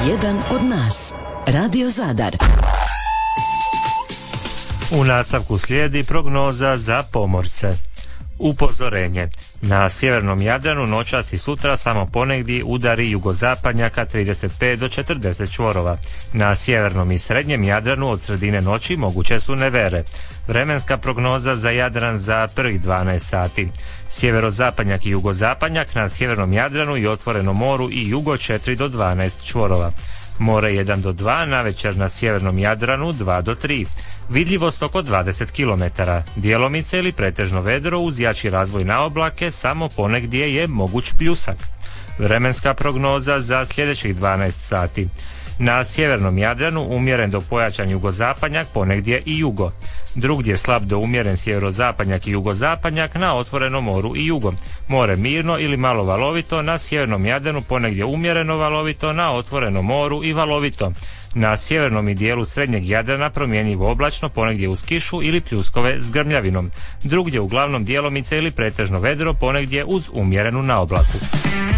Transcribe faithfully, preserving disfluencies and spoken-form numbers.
Jedan od nas. Radio Zadar. U nastavku slijedi prognoza za pomorce. Upozorenje. Na sjevernom Jadranu noćas i sutra samo ponegdje udari jugozapadnjaka trideset pet do četrdeset čvorova. Na sjevernom i srednjem Jadranu od sredine noći moguće su nevere. Vremenska prognoza za Jadran za prvih dvanaest sati. Sjeverozapadnjak i jugozapadnjak na sjevernom Jadranu i otvorenom moru i jugo četiri do dvanaest čvorova. More jedan do dva, navečer na sjevernom Jadranu dva do tri. Vidljivost oko dvadeset kilometara. Djelomice ili pretežno vedro uz jači razvoj na oblake, samo ponegdje je moguć pljusak. Vremenska prognoza za sljedećih dvanaest sati. Na sjevernom Jadranu umjeren do pojačan jugozapadnjak, ponegdje i jugo. Drugdje slab do umjeren sjeverozapadnjak i jugozapadnjak, na otvorenom moru i jugo. More mirno ili malo valovito, na sjevernom Jadranu ponegdje umjereno valovito, na otvorenom moru i valovito. Na sjevernom i dijelu srednjeg Jadrana promjenjivo oblačno, ponegdje uz kišu ili pljuskove s grmljavinom. Drugdje uglavnom djelomice ili pretežno vedro, ponegdje uz umjerenu naoblaku.